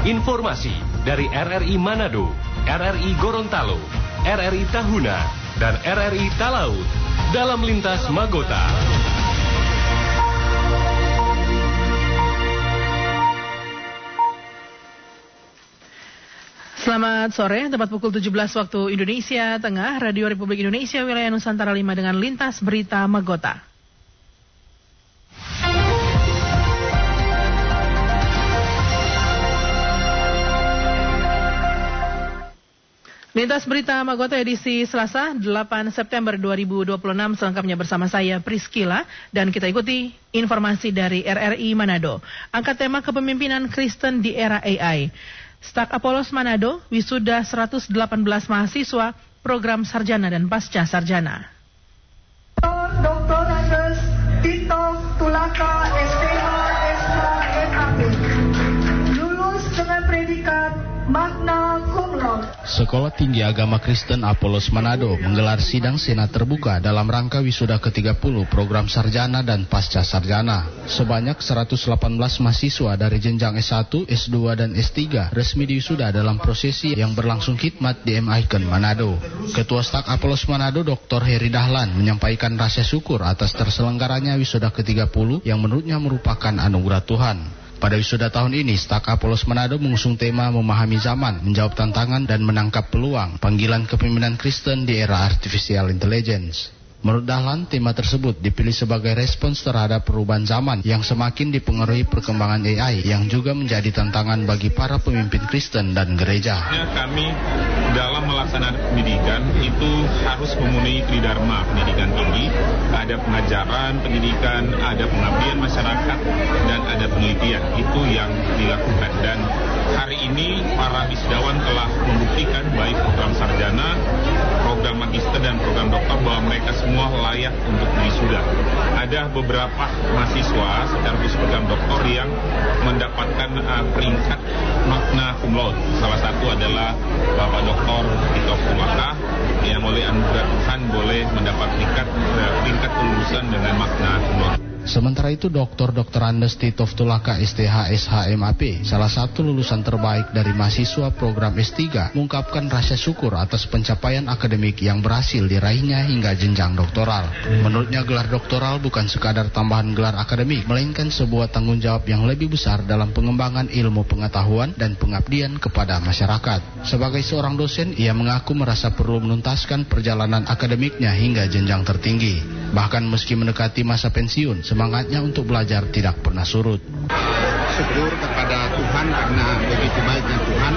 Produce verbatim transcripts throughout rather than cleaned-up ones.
Informasi dari R R I Manado, R R I Gorontalo, R R I Tahuna, dan R R I Talaut dalam Lintas Magota. Selamat sore, tepat pukul tujuh belas waktu Indonesia Tengah, Radio Republik Indonesia wilayah Nusantara lima dengan Lintas Berita Magota. Lintas Berita Magota edisi Selasa delapan September dua ribu dua puluh enam, selengkapnya bersama saya Priscila, dan kita ikuti informasi dari R R I Manado. Angkat tema kepemimpinan Kristen di era A I. Stak Apollos Manado wisuda seratus delapan belas mahasiswa program sarjana dan pasca sarjana. Doktor Andes Tito Tulaka S T H S H M A P, lulus dengan predikat magna cum laude. Sekolah Tinggi Agama Kristen Apollos Manado menggelar sidang senat terbuka dalam rangka wisuda ke tiga puluh program sarjana dan pasca sarjana. Sebanyak seratus delapan belas mahasiswa dari jenjang S satu, S dua, dan S tiga resmi diwisuda dalam prosesi yang berlangsung khidmat di M Icon Manado. Ketua Stak Apollos Manado Doktor Heri Dahlan menyampaikan rasa syukur atas terselenggaranya wisuda ke tiga puluh yang menurutnya merupakan anugerah Tuhan. Pada wisuda tahun ini, Stak Apollos Manado mengusung tema memahami zaman, menjawab tantangan, dan menangkap peluang, panggilan kepemimpinan Kristen di era Artificial Intelligence. Menurut Dahlan, tema tersebut dipilih sebagai respons terhadap perubahan zaman yang semakin dipengaruhi perkembangan A I yang juga menjadi tantangan bagi para pemimpin Kristen dan gereja. Kami dalam melaksanakan pendidikan itu harus memenuhi tridharma pendidikan tinggi, ada pengajaran, pendidikan, ada pengabdian masyarakat, dan ada penelitian. Itu yang dilakukan, dan hari ini para wisudawan telah membuktikan baik program sarjana, program magister, dan program doktor bahwa mereka semua layak untuk wisuda. Ada beberapa mahasiswa secara khusus program doktor yang mendapatkan uh, peringkat magna cum laude. Salah satu adalah Bapak Doktor Tito Tulaka yang oleh anugerah Tuhan boleh mendapat peringkat uh, peringkat kelulusan dengan magna cum laude. Sementara itu, Doktor Doktor Andes Tito Tulaka S T H S H M A P, salah satu lulusan terbaik dari mahasiswa program S tiga, mengungkapkan rasa syukur atas pencapaian akademik yang berhasil diraihnya hingga jenjang doktoral. Menurutnya, gelar doktoral bukan sekadar tambahan gelar akademik, melainkan sebuah tanggung jawab yang lebih besar dalam pengembangan ilmu pengetahuan dan pengabdian kepada masyarakat. Sebagai seorang dosen, ia mengaku merasa perlu menuntaskan perjalanan akademiknya hingga jenjang tertinggi. Bahkan meski mendekati masa pensiun, semangatnya untuk belajar tidak pernah surut. Syukur kepada Tuhan karena begitu baiknya Tuhan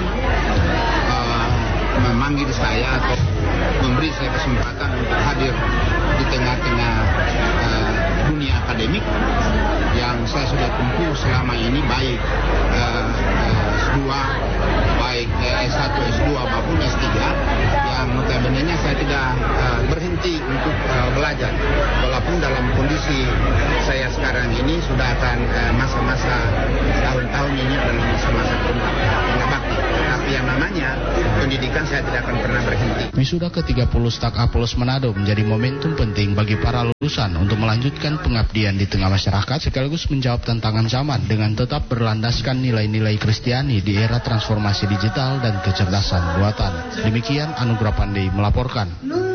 uh, memanggil saya atau memberi saya kesempatan untuk hadir di tengah-tengah uh, dunia akademik yang saya sudah tempuh selama ini, baik uh, S dua, baik S satu, S dua maupun S tiga, yang notabene-nya saya tidak uh, berhenti untuk uh, belajar. Walaupun dalam kondisi saya sekarang ini sudah akan uh, masa-masa tahun-tahun ini adalah masa-masa pengabakti. Tapi yang namanya pendidikan saya tidak akan pernah berhenti. Wisuda ke tiga puluh Stak Apollos Manado menjadi momentum penting bagi para lulusan untuk melanjutkan pengabdian di tengah masyarakat sekaligus menjawab tantangan zaman dengan tetap berlandaskan nilai-nilai Kristiani di era transformasi digital dan kecerdasan buatan. Demikian Anugrah Pandey melaporkan.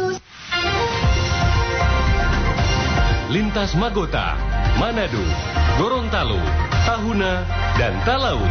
Lintas Magota, Manado, Gorontalo, Tahuna, dan Talaut.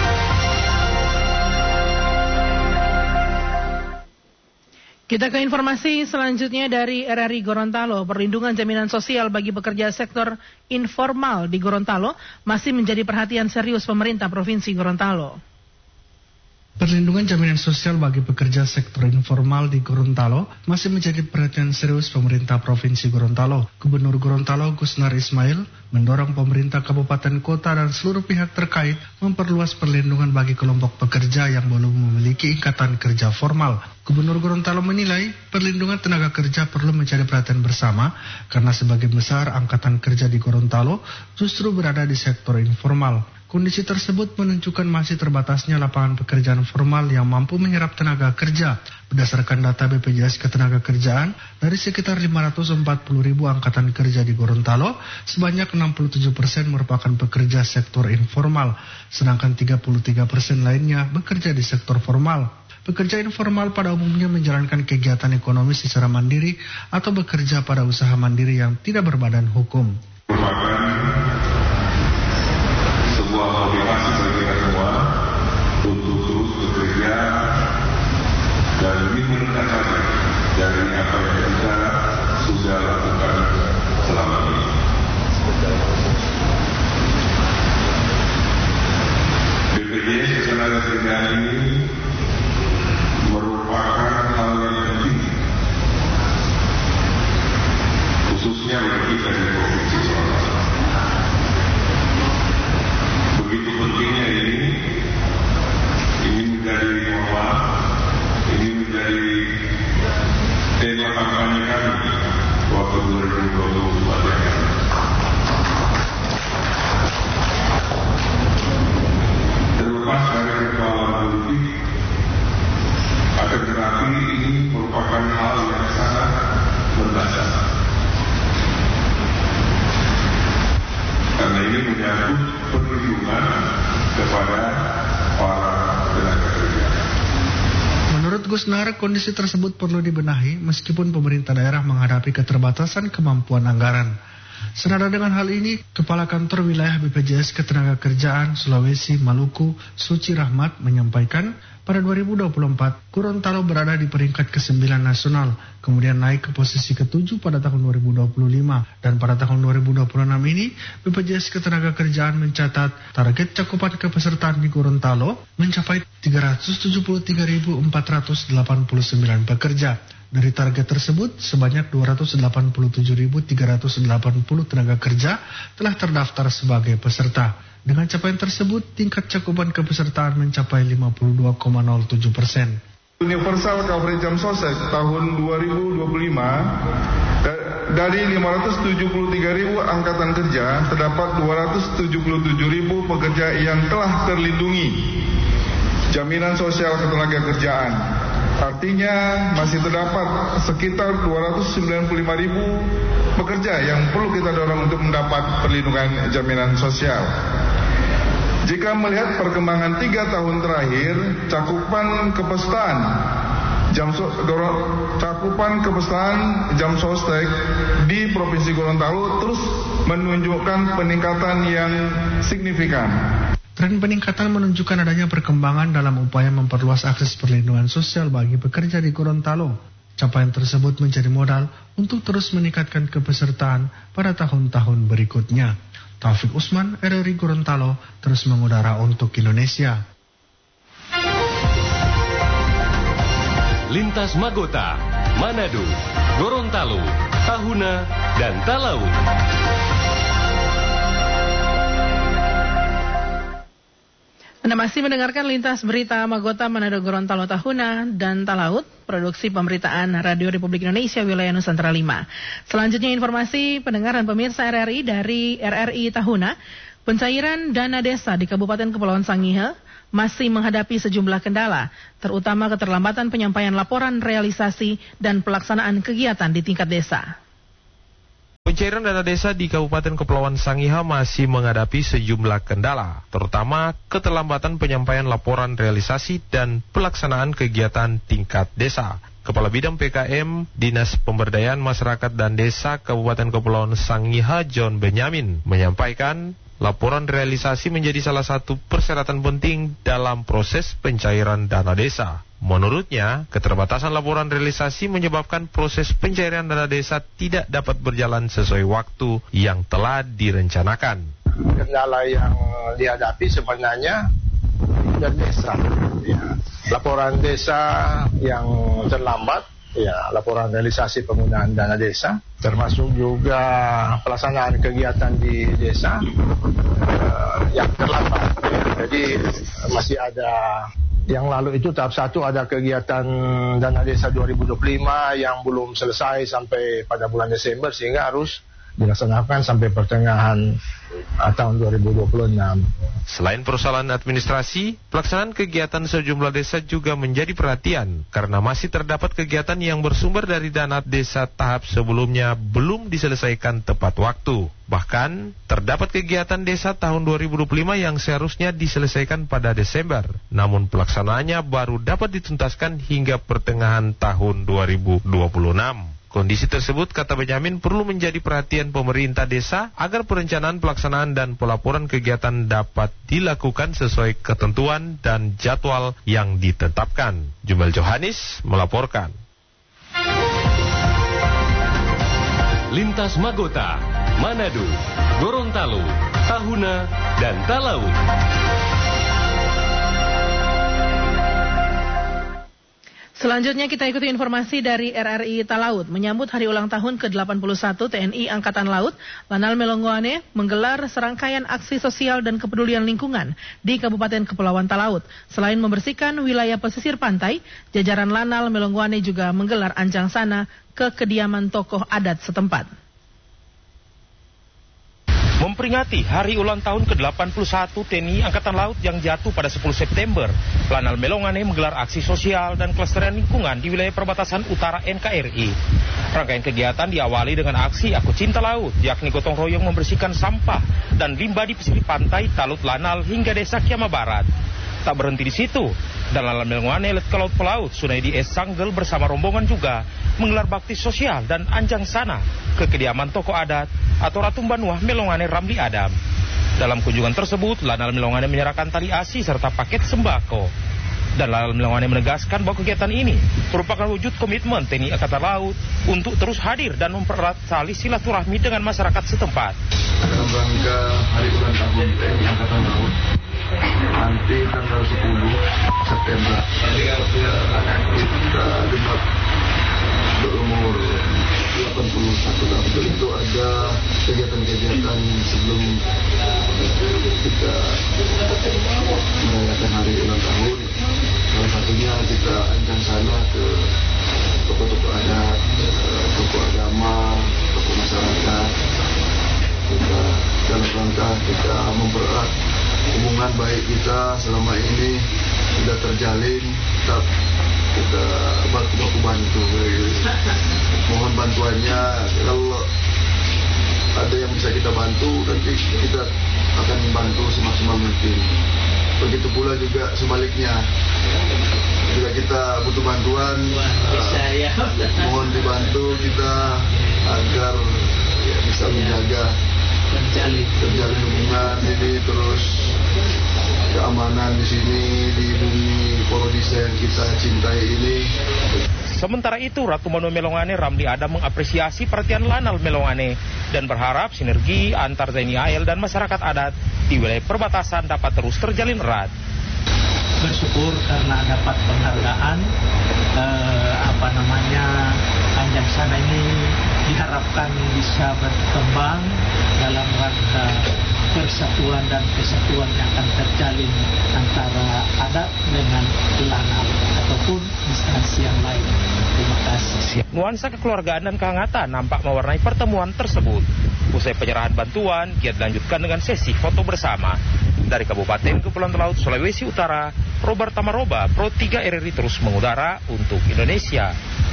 Kita ke informasi selanjutnya dari R R I Gorontalo. Perlindungan jaminan sosial bagi pekerja sektor informal di Gorontalo masih menjadi perhatian serius pemerintah Provinsi Gorontalo. Perlindungan jaminan sosial bagi pekerja sektor informal di Gorontalo masih menjadi perhatian serius pemerintah Provinsi Gorontalo. Gubernur Gorontalo Gusnar Ismail mendorong pemerintah kabupaten kota dan seluruh pihak terkait memperluas perlindungan bagi kelompok pekerja yang belum memiliki ikatan kerja formal. Gubernur Gorontalo menilai perlindungan tenaga kerja perlu menjadi perhatian bersama karena sebagian besar angkatan kerja di Gorontalo justru berada di sektor informal. Kondisi tersebut menunjukkan masih terbatasnya lapangan pekerjaan formal yang mampu menyerap tenaga kerja. Berdasarkan data B P J S Ketenagakerjaan, dari sekitar lima ratus empat puluh ribu angkatan kerja di Gorontalo, sebanyak enam puluh tujuh persen merupakan pekerja sektor informal, sedangkan tiga puluh tiga persen lainnya bekerja di sektor formal. Pekerja informal pada umumnya menjalankan kegiatan ekonomi secara mandiri atau bekerja pada usaha mandiri yang tidak berbadan hukum. Sebuah motivasi bagi kita semua untuk terus bekerja dan lebih meningkat lagi dari apa yang kita sudah lakukan selama ini. B P J S Ketenagakerjaan ini merupakan hal yang penting, khususnya bagi kita di Provinsi Sulawesi. Begitu pentingnya ini, ini menjadi mola, ini menjadi tema kampanye kami waktu dua ribu dua puluh empat yang lalu. Terlepas dari persoalan politik, akan tetapi ini merupakan hal yang sangat mendasar. Karena ini menyangkut perlindungan kepada para tenaga kerja. Menurut Gusnar, kondisi tersebut perlu dibenahi meskipun pemerintah daerah menghadapi keterbatasan kemampuan anggaran. Senada dengan hal ini, Kepala Kantor Wilayah B P J S Ketenagakerjaan Sulawesi Maluku, Suci Rahmat, menyampaikan pada dua ribu dua puluh empat, Gorontalo berada di peringkat kesembilan nasional, kemudian naik ke posisi ketujuh pada tahun dua ribu dua puluh lima, dan pada tahun dua ribu dua puluh enam ini, B P J S Ketenagakerjaan mencatat target cakupan kepesertaan di Gorontalo mencapai tiga ratus tujuh puluh tiga ribu empat ratus delapan puluh sembilan pekerja. Dari target tersebut, sebanyak dua ratus delapan puluh tujuh ribu tiga ratus delapan puluh tenaga kerja telah terdaftar sebagai peserta. Dengan capaian tersebut, tingkat cakupan kepesertaan mencapai lima puluh dua koma nol tujuh persen. Universal Coverage Jam Sostek tahun dua ribu dua puluh lima, dari lima ratus tujuh puluh tiga ribu angkatan kerja, terdapat dua ratus tujuh puluh tujuh ribu pekerja yang telah terlindungi jaminan sosial ketenagakerjaan. Artinya masih terdapat sekitar dua ratus sembilan puluh lima ribu pekerja yang perlu kita dorong untuk mendapat perlindungan jaminan sosial. Jika melihat perkembangan tiga tahun terakhir, cakupan kepesertaan jam so, dorong, cakupan kepesertaan jam sostek di Provinsi Gorontalo terus menunjukkan peningkatan yang signifikan. Tren peningkatan menunjukkan adanya perkembangan dalam upaya memperluas akses perlindungan sosial bagi pekerja di Gorontalo. Capaian tersebut menjadi modal untuk terus meningkatkan kepesertaan pada tahun-tahun berikutnya. Taufik Usman, R R I Gorontalo, terus mengudara untuk Indonesia. Lintas Magota, Manado, Gorontalo, Tahuna, dan Talaut. Anda masih mendengarkan Lintas Berita Magota, Manado, Gorontalo, Tahuna, dan Talaut, produksi pemberitaan Radio Republik Indonesia Wilayah Nusantara lima. Selanjutnya informasi pendengar dan pemirsa R R I dari R R I Tahuna. Pencairan dana desa di Kabupaten Kepulauan Sangihe masih menghadapi sejumlah kendala, terutama keterlambatan penyampaian laporan realisasi dan pelaksanaan kegiatan di tingkat desa. Pencairan dana desa di Kabupaten Kepulauan Sangihe masih menghadapi sejumlah kendala, terutama keterlambatan penyampaian laporan realisasi dan pelaksanaan kegiatan tingkat desa. Kepala Bidang P K M Dinas Pemberdayaan Masyarakat dan Desa Kabupaten Kepulauan Sangihe, John Benyamin, menyampaikan laporan realisasi menjadi salah satu persyaratan penting dalam proses pencairan dana desa. Menurutnya, keterbatasan laporan realisasi menyebabkan proses pencairan dana desa tidak dapat berjalan sesuai waktu yang telah direncanakan. Kendala yang dihadapi sebenarnya dari desa, ya. Laporan desa yang terlambat, ya, laporan realisasi penggunaan dana desa, termasuk juga pelaksanaan kegiatan di desa uh, yang terlambat. Ya. Jadi masih ada. Yang lalu itu tahap satu ada kegiatan dana desa dua ribu dua puluh lima yang belum selesai sampai pada bulan Desember, sehingga harus dilaksanakan sampai pertengahan uh, tahun dua ribu dua puluh enam. Selain persoalan administrasi, pelaksanaan kegiatan sejumlah desa juga menjadi perhatian karena masih terdapat kegiatan yang bersumber dari dana desa tahap sebelumnya belum diselesaikan tepat waktu. Bahkan, terdapat kegiatan desa tahun dua ribu dua puluh lima yang seharusnya diselesaikan pada Desember, namun pelaksanaannya baru dapat dituntaskan hingga pertengahan tahun dua ribu dua puluh enam. Kondisi tersebut, kata Benyamin, perlu menjadi perhatian pemerintah desa agar perencanaan pelaksanaan dan pelaporan kegiatan dapat dilakukan sesuai ketentuan dan jadwal yang ditetapkan. Jumal Johanis melaporkan. Lintas Magota, Manado, Gorontalo, Tahuna, dan Talaut. Selanjutnya kita ikuti informasi dari R R I Talaut. Menyambut hari ulang tahun ke delapan puluh satu T N I Angkatan Laut, Lanal Melongoane menggelar serangkaian aksi sosial dan kepedulian lingkungan di Kabupaten Kepulauan Talaut. Selain membersihkan wilayah pesisir pantai, jajaran Lanal Melongoane juga menggelar Anjang Sana ke kediaman tokoh adat setempat. Memperingati hari ulang tahun ke delapan puluh satu T N I Angkatan Laut yang jatuh pada sepuluh September, Lanal Melongoane menggelar aksi sosial dan kelestarian lingkungan di wilayah perbatasan utara N K R I. Rangkaian kegiatan diawali dengan aksi Aku Cinta Laut, yakni gotong royong membersihkan sampah dan limbah di pesisir pantai Talut Lanal hingga desa Kiama Barat. Tak berhenti di situ, dan Lanal Melongoane Let ke Laut Pelaut Sunaidi S. Sanggel bersama rombongan juga menggelar bakti sosial dan Anjang Sana ke kediaman tokoh adat atau Ratu Banuah Melongoane Ramli Adam. Dalam kunjungan tersebut, Lanal Melongoane menyerahkan tali asi serta paket sembako. Dan Lanal Melongoane menegaskan bahwa kegiatan ini merupakan wujud komitmen T N I Angkatan Laut untuk terus hadir dan mempererat tali silaturahmi dengan masyarakat setempat. Dalam rangka hari ulang tahun T N I Angkatan Laut, nanti tanggal sepuluh September kita genap berumur delapan puluh satu tahun. Itu ada kegiatan-kegiatan sebelum kita merayakan hari ulang tahun. Salah satunya kita Anjang Sana ke tokoh-tokoh adat, tokoh agama, tokoh masyarakat. Kita dalam rangka kita mempererat hubungan baik kita selama ini sudah terjalin, tetap kita baku-baku bantu. Mohon bantuannya, kalau ada yang bisa kita bantu nanti kita akan membantu semaksimal mungkin. Begitu pula juga sebaliknya, jika kita butuh bantuan, uh, mohon dibantu kita agar ya, bisa menjaga terjalin hubungan ini, terus keamanan di sini di bumi Porodisa yang kita cintai ini. Sementara itu, Ratu Banuah Melongoane Ramli Adam mengapresiasi perhatian Lanal Melongoane dan berharap sinergi antar T N I A L dan masyarakat adat di wilayah perbatasan dapat terus terjalin erat. Bersyukur karena dapat penghargaan eh, apa namanya Anjang Sana ini diharapkan bisa berkembang dalam rangka persatuan dan kesatuan yang akan terjalin antara adat dengan Lanal ataupun instansi yang lain. Terima kasih. Nuansa kekeluargaan dan kehangatan nampak mewarnai pertemuan tersebut. Usai penyerahan bantuan, giat dilanjutkan dengan sesi foto bersama. Dari Kabupaten Kepulauan Talaut, Sulawesi Utara, Robert Tamaroba, Pro tiga R R I terus mengudara untuk Indonesia.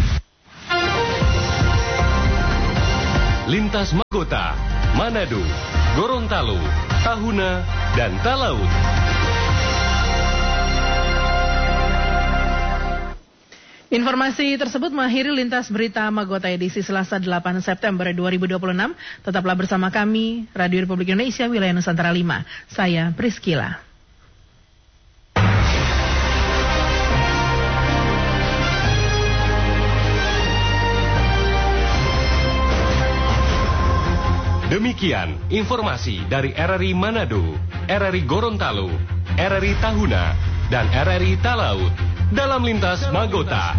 Lintas Magota, Manado, Gorontalo, Tahuna, dan Talaut. Informasi tersebut mengakhiri Lintas Berita Magota edisi Selasa delapan September dua ribu dua puluh enam. Tetaplah bersama kami, Radio Republik Indonesia, Wilayah Nusantara lima. Saya Priskila. Demikian informasi dari R R I Manado, R R I Gorontalo, R R I Tahuna, dan R R I Talaut dalam Lintas Magota.